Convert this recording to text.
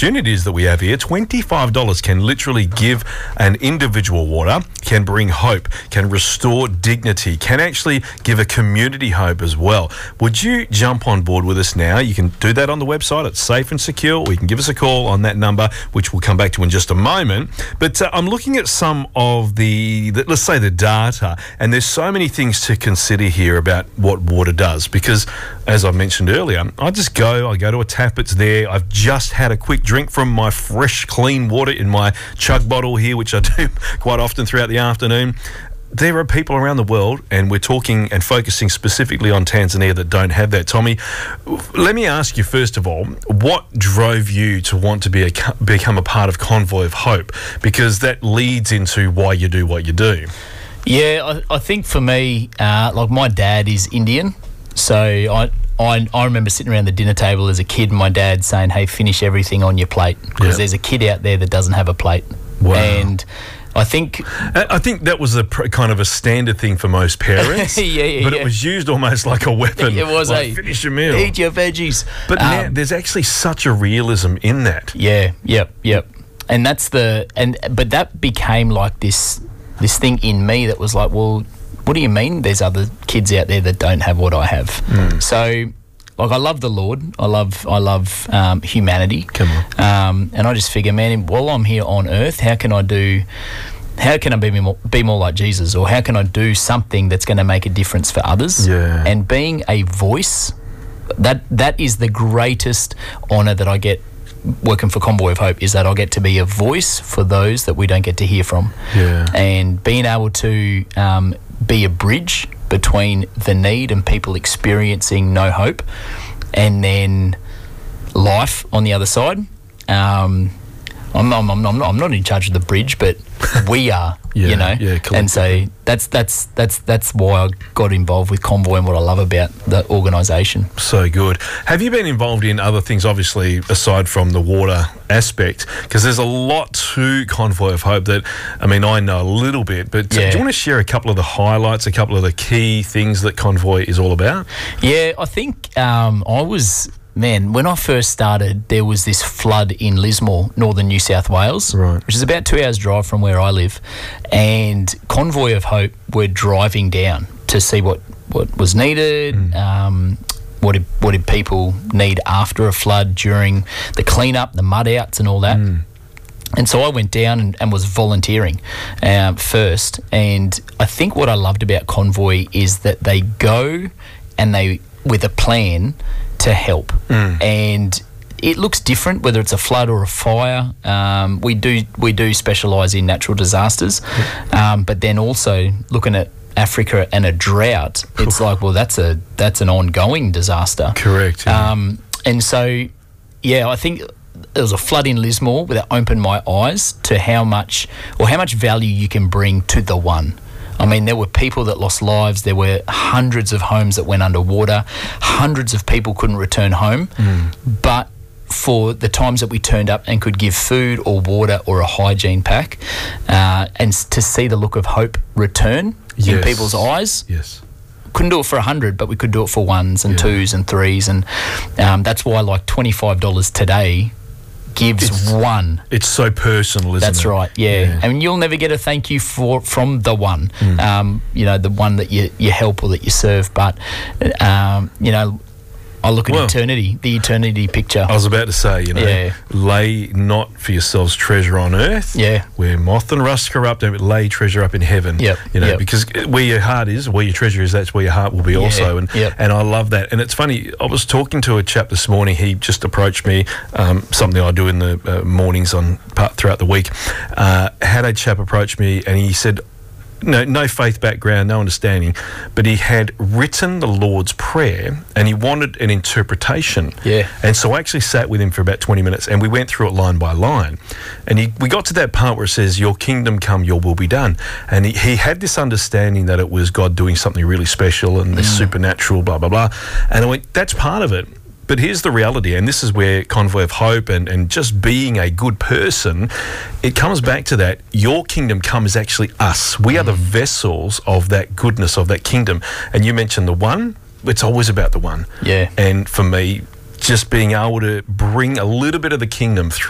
opportunities that we have here. $25 can literally give an individual water, can bring hope, can restore dignity, can actually give a community hope as well. Would you jump on board with us now? You can do that on the website. It's safe and secure, or you can give us a call on that number, which we'll come back to in just a moment. But I'm looking at some of let's say the data, and there's so many things to consider here about what water does, because as I mentioned earlier, I go to a tap, it's there. I've just had a quick drink from my fresh, clean water in my chug bottle here, which I do quite often throughout the afternoon. There are people around the world, and we're talking and focusing specifically on Tanzania, that don't have that. Tommy, let me ask you first of all, what drove you to want to become a part of Convoy of Hope? Because that leads into why you do what you do. Yeah, I think for me, like my dad is Indian, so I remember sitting around the dinner table as a kid and my dad saying, hey, finish everything on your plate, because there's a kid out there that doesn't have a plate. Wow. And I think that was a kind of a standard thing for most parents. But it was used almost like a weapon. It was like, finish your meal. Eat your veggies. But now there's actually such a realism in that. Yeah, yep. And but that became like this thing in me that was like, well, what do you mean there's other kids out there that don't have what I have? So, like, I love the Lord. I love humanity. Come on. And I just figure, man, while I'm here on earth, how can I be more like Jesus, or how can I do something that's going to make a difference for others? Yeah. And being a voice, that is the greatest honour that I get working for Convoy of Hope, is that I get to be a voice for those that we don't get to hear from. Yeah. And being able to be a bridge between the need and people experiencing no hope, and then life on the other side. I'm not in charge of the bridge, but we are. You know, and so that's why I got involved with Convoy and what I love about the organisation. So good. Have you been involved in other things, obviously, aside from the water aspect? Because there's a lot to Convoy of Hope that, I mean, I know a little bit, but do you want to share a couple of the highlights, a couple of the key things that Convoy is all about? Yeah, I think when I first started, there was this flood in Lismore, northern New South Wales, which is about 2 hours drive from where I live. And Convoy of Hope were driving down to see what was needed, what did people need after a flood, during the cleanup, the mud outs and all that. And so I went down and was volunteering first. And I think what I loved about Convoy is that they go and they with a plan to help. And it looks different whether it's a flood or a fire. We do specialise in natural disasters, but then also looking at Africa and a drought, it's like, well, that's an ongoing disaster. Correct. And so, I think there was a flood in Lismore that opened my eyes to how much value you can bring to the one. I mean, there were people that lost lives. There were hundreds of homes that went underwater. Hundreds of people couldn't return home. But for the times that we turned up and could give food or water or a hygiene pack, and to see the look of hope return in people's eyes. Yes. Couldn't do it for 100, but we could do it for ones and twos and threes. And that's why, like, $25 today gives one. It's so personal, isn't it? That's right, yeah. And you'll never get a thank you from the one, the one that you help or that you serve. But, I look at eternity, the eternity picture. I was about to say, lay not for yourselves treasure on earth, where moth and rust corrupt, but lay treasure up in heaven. Because where your heart is, where your treasure is, that's where your heart will be also. And I love that. And it's funny, I was talking to a chap this morning. He just approached me, something I do in the mornings throughout the week. Had a chap approach me, and he said, no faith background, no understanding, but he had written the Lord's Prayer and he wanted an interpretation. And so I actually sat with him for about 20 minutes and we went through it line by line. And we got to that part where it says, your kingdom come, your will be done. And he had this understanding that it was God doing something really special and this supernatural, blah, blah, blah. And I went, that's part of it. But here's the reality, and this is where Convoy of Hope and just being a good person, it comes back to that. Your kingdom come is actually us. We are the vessels of that goodness, of that kingdom. And you mentioned the one. It's always about the one. And for me, just being able to bring a little bit of the kingdom through